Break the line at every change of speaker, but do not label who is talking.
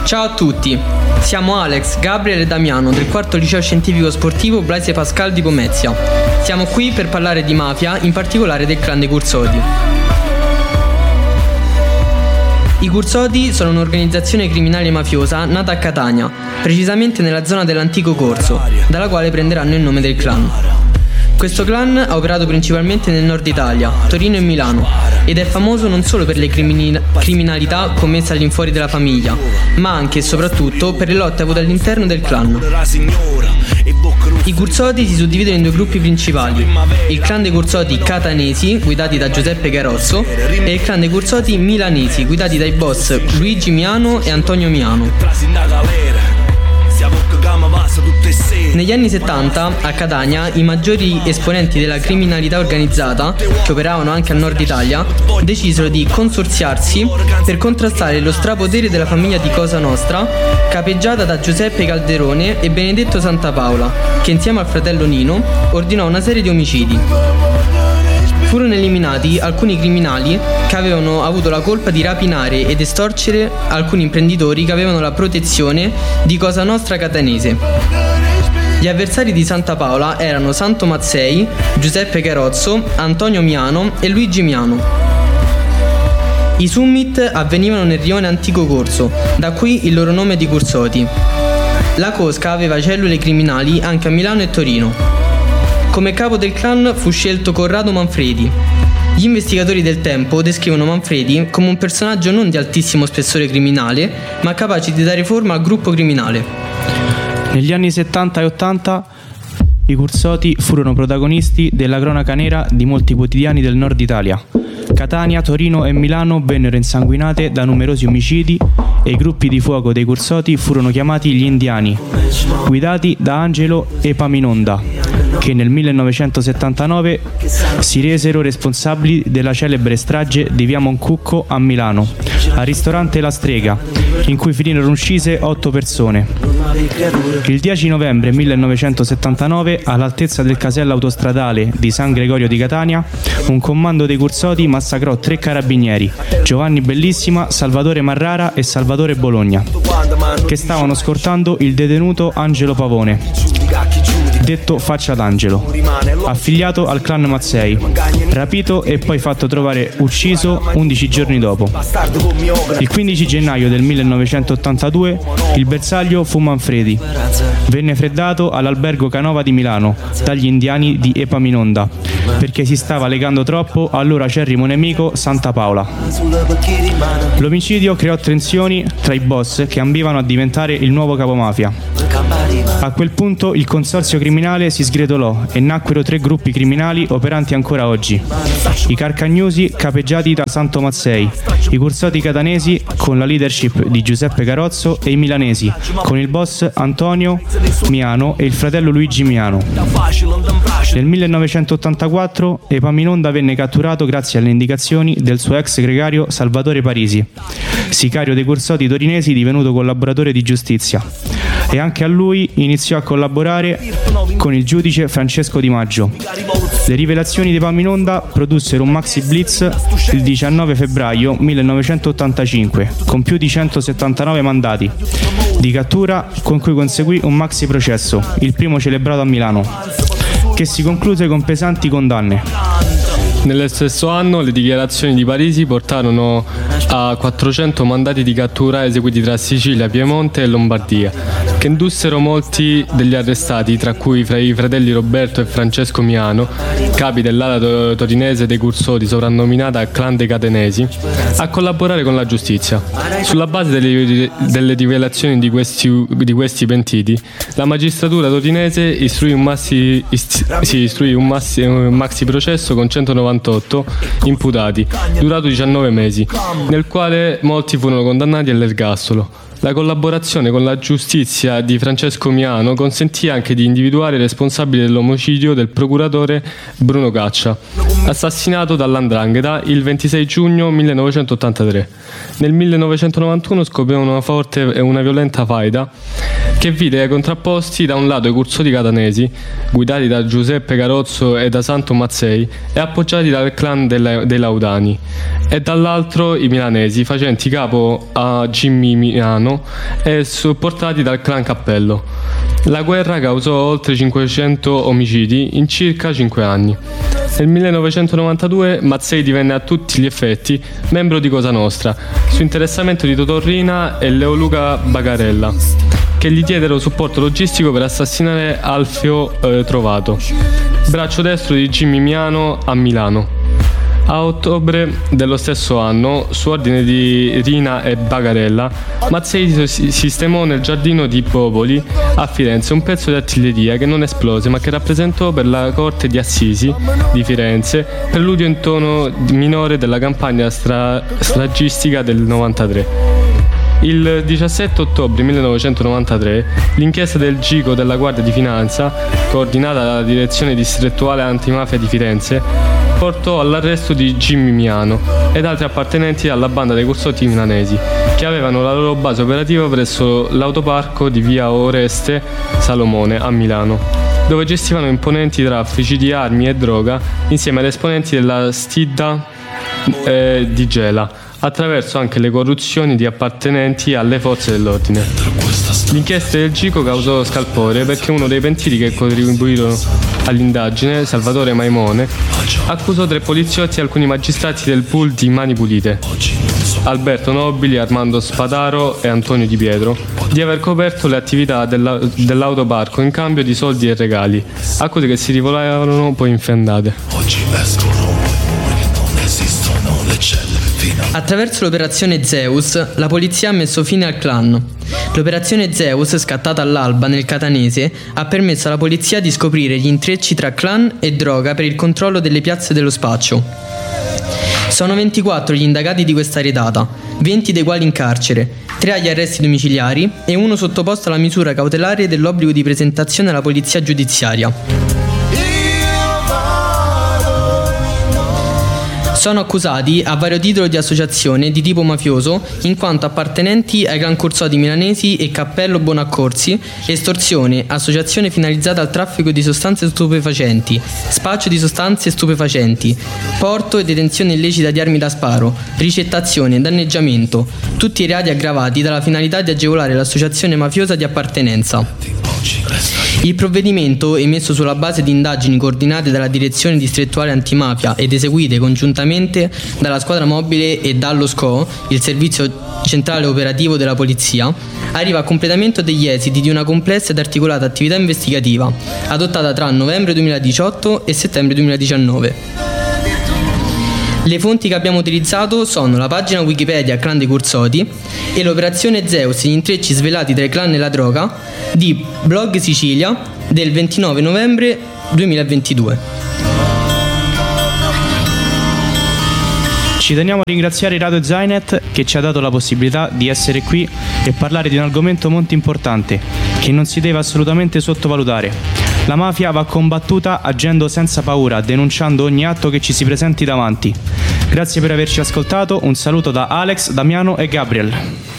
Ciao a tutti, siamo Alex, Gabriele e Damiano del quarto liceo scientifico sportivo Blaise Pascal di Pomezia. Siamo qui per parlare di mafia, in particolare del clan dei Curzoti. I Curzoti sono un'organizzazione criminale mafiosa nata a Catania, precisamente nella zona dell'antico Corso, dalla quale prenderanno il nome del clan. Questo clan ha operato principalmente nel nord Italia, Torino e Milano, ed è famoso non solo per le criminalità commesse all'infuori della famiglia, ma anche e soprattutto per le lotte avute all'interno del clan. I Curzoti si suddividono in due gruppi principali: il clan dei Curzoti catanesi, guidati da Giuseppe Carozzo, e il clan dei Curzoti milanesi, guidati dai boss Luigi Miano e Antonio Miano. Negli anni 70 a Catania i maggiori esponenti della criminalità organizzata, che operavano anche al nord Italia, decisero di consorziarsi per contrastare lo strapotere della famiglia di Cosa Nostra, capeggiata da Giuseppe Calderone e Benedetto Santapaola, che insieme al fratello Nino ordinò una serie di omicidi. Furono eliminati alcuni criminali che avevano avuto la colpa di rapinare ed estorcere alcuni imprenditori che avevano la protezione di Cosa Nostra catanese. Gli avversari di Santapaola erano Santo Mazzei, Giuseppe Carozzo, Antonio Miano e Luigi Miano. I summit avvenivano nel rione Antico Corso, da qui il loro nome di Curzoti. La cosca aveva cellule criminali anche a Milano e Torino. Come capo del clan fu scelto Corrado Manfredi. Gli investigatori del tempo descrivono Manfredi come un personaggio non di altissimo spessore criminale, ma capace di dare forma al gruppo criminale.
Negli anni 70 e 80 i Curzoti furono protagonisti della cronaca nera di molti quotidiani del nord Italia. Catania, Torino e Milano vennero insanguinate da numerosi omicidi e i gruppi di fuoco dei Curzoti furono chiamati gli Indiani, guidati da Angelo Epaminonda, che nel 1979 si resero responsabili della celebre strage di via Moncucco a Milano, al ristorante La Strega, in cui finirono uccise 8 persone. Il 10 novembre 1979, all'altezza del casello autostradale di San Gregorio di Catania, un comando dei Curzoti massacrò 3 carabinieri, Giovanni Bellissima, Salvatore Marrara e Salvatore Bologna, che stavano scortando il detenuto Angelo Pavone, detto Faccia d'Angelo, affiliato al clan Mazzei, rapito e poi fatto trovare ucciso 11 giorni dopo. Il 15 gennaio del 1982 il bersaglio fu Manfredi. Venne freddato all'albergo Canova di Milano dagli indiani di Epaminonda perché si stava legando troppo all'ora acerrimo nemico Santapaola. L'omicidio creò tensioni tra i boss che ambivano a diventare il nuovo capomafia. A quel punto il consorzio criminale si sgretolò e nacquero 3 gruppi criminali operanti ancora oggi: i Carcagnosi, capeggiati da Santo Mazzei, i Curzoti catanesi con la leadership di Giuseppe Carozzo e i milanesi con il boss Antonio Miano e il fratello Luigi Miano. Nel 1984 Epaminonda venne catturato grazie alle indicazioni del suo ex gregario Salvatore Parisi, sicario dei Curzoti torinesi divenuto collaboratore di giustizia, e anche a lui iniziò a collaborare con il giudice Francesco Di Maggio. Le rivelazioni di Epaminonda produssero un maxi blitz il 19 febbraio 1985 con più di 179 mandati di cattura, con cui conseguì un maxi processo, il primo celebrato a Milano, che si concluse con pesanti condanne.
Nello stesso anno le dichiarazioni di Parisi portarono a 400 mandati di cattura eseguiti tra Sicilia, Piemonte e Lombardia, che indussero molti degli arrestati, tra cui fra i fratelli Roberto e Francesco Miano, capi dell'ala torinese dei Curzoti soprannominata clan dei Catanesi, a collaborare con la giustizia. Sulla base delle rivelazioni di questi pentiti, la magistratura torinese istruì un maxi processo con 198 imputati, durato 19 mesi, nel quale molti furono condannati all'ergastolo. La collaborazione con la giustizia di Francesco Miano consentì anche di individuare i responsabili dell'omicidio del procuratore Bruno Caccia, assassinato dall''ndrangheta il 26 giugno 1983. Nel 1991 scoppiò una forte e una violenta faida che vide contrapposti da un lato i Curzoti catanesi, guidati da Giuseppe Carozzo e da Santo Mazzei e appoggiati dal clan dei Laudani, e dall'altro i milanesi, facenti capo a Jimmy Miano Milano e supportati dal clan Cappello. La guerra causò oltre 500 omicidi in circa 5 anni. Nel 1992 Mazzei divenne a tutti gli effetti membro di Cosa Nostra, su interessamento di Totò Riina e Leoluca Bagarella, che gli diedero supporto logistico per assassinare Alfio Trovato, braccio destro di Jimmy Miano a Milano. A ottobre dello stesso anno, su ordine di Riina e Bagarella, Mazzei sistemò nel giardino di Popoli a Firenze un pezzo di artiglieria che non esplose ma che rappresentò per la corte di Assisi di Firenze preludio in tono minore della campagna stragistica del 93. Il 17 ottobre 1993 l'inchiesta del GICO della Guardia di Finanza, coordinata dalla Direzione Distrettuale Antimafia di Firenze, portò all'arresto di Jimmy Miano ed altri appartenenti alla banda dei Curzoti milanesi, che avevano la loro base operativa presso l'autoparco di via Oreste Salomone a Milano, dove gestivano imponenti traffici di armi e droga insieme ad esponenti della Stidda di Gela, attraverso anche le corruzioni di appartenenti alle forze dell'ordine. L'inchiesta del GICO causò scalpore perché uno dei pentiti che contribuirono all'indagine, Salvatore Maimone, accusò 3 poliziotti e alcuni magistrati del pool di Mani Pulite, Alberto Nobili, Armando Spadaro e Antonio Di Pietro, di aver coperto le attività dell'autoparco in cambio di soldi e regali, accuse che si rivelarono poi infondate.
Attraverso l'operazione Zeus, la polizia ha messo fine al clan. L'operazione Zeus, scattata all'alba nel catanese, ha permesso alla polizia di scoprire gli intrecci tra clan e droga per il controllo delle piazze dello spaccio. Sono 24 gli indagati di questa retata, 20 dei quali in carcere, 3 agli arresti domiciliari e 1 sottoposto alla misura cautelare dell'obbligo di presentazione alla polizia giudiziaria. Sono accusati a vario titolo di associazione di tipo mafioso in quanto appartenenti ai clan Curzoti milanesi e Cappello Bonaccorsi, estorsione, associazione finalizzata al traffico di sostanze stupefacenti, spaccio di sostanze stupefacenti, porto e detenzione illecita di armi da sparo, ricettazione, danneggiamento, tutti i reati aggravati dalla finalità di agevolare l'associazione mafiosa di appartenenza. Il provvedimento, emesso sulla base di indagini coordinate dalla Direzione Distrettuale Antimafia ed eseguite congiuntamente dalla Squadra Mobile e dallo SCO, il Servizio Centrale Operativo della Polizia, arriva a completamento degli esiti di una complessa ed articolata attività investigativa, adottata tra novembre 2018 e settembre 2019. Le fonti che abbiamo utilizzato sono la pagina Wikipedia Clan dei Curzoti e l'operazione Zeus, gli intrecci svelati tra i clan e la droga di Blog Sicilia del 29 novembre 2022.
Ci teniamo a ringraziare Radio Zainet che ci ha dato la possibilità di essere qui e parlare di un argomento molto importante che non si deve assolutamente sottovalutare. La mafia va combattuta agendo senza paura, denunciando ogni atto che ci si presenti davanti. Grazie per averci ascoltato, un saluto da Alex, Damiano e Gabriel.